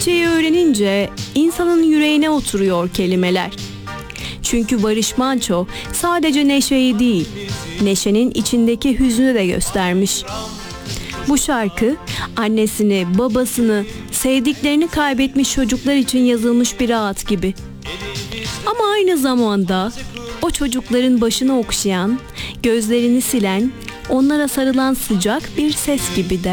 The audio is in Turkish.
Türkçeyi öğrenince insanın yüreğine oturuyor kelimeler. Çünkü Barış Manço sadece neşeyi değil, neşenin içindeki hüznü de göstermiş. Bu şarkı annesini, babasını, sevdiklerini kaybetmiş çocuklar için yazılmış bir ağıt gibi. Ama aynı zamanda o çocukların başını okşayan, gözlerini silen, onlara sarılan sıcak bir ses gibi de.